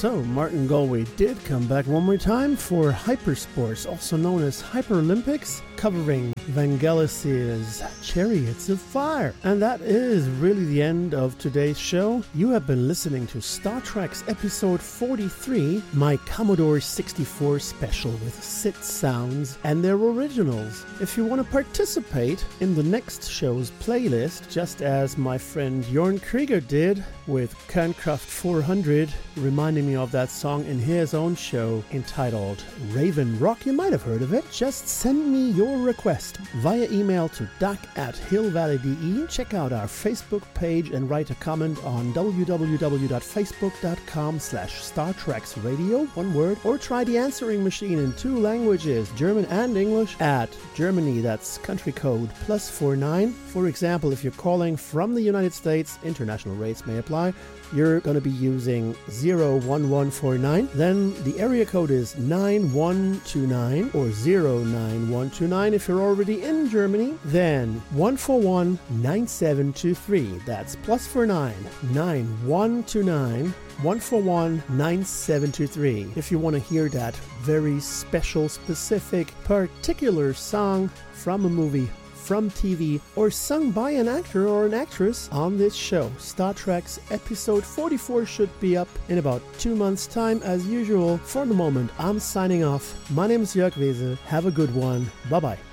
So, Martin Galway did come back one more time for Hypersports, also known as Hyperolympics, covering Vangelis's Chariots of Fire. And that is really the end of today's show. You have been listening to Star Trek's episode 43, my Commodore 64 special with SIT sounds and their originals. If you want to participate in the next show's playlist, just as my friend Jorn Krieger did with Kernkraft 400, reminding me of that song in his own show entitled Raven Rock, you might have heard of it. Just send me your request via email to dak@hillvalley.de. Check out our Facebook page and write a comment on www.facebook.com/StarTreksRadio, one word, or try the answering machine in 2 languages, German and English, at Germany, that's country code +49. For example, if you're calling from the United States, international rates may apply. You're going to be using 01149. Then the area code is 9129 or 09129. If you're already in Germany, then 1419723. That's +49 9129 1419723. If you want to hear that very special, specific, particular song from a movie, from TV, or sung by an actor or an actress on this show. Star Trek's episode 44 should be up in about 2 months' time as usual. For the moment, I'm signing off. My name is Jörg Wese. Have a good one. Bye-bye.